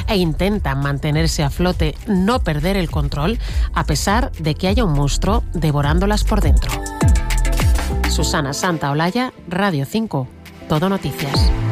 e intentan mantenerse a flote, no perder el control, a pesar de que haya un monstruo devorándolas por dentro. Susana Santaolalla, Radio 5, Todo Noticias.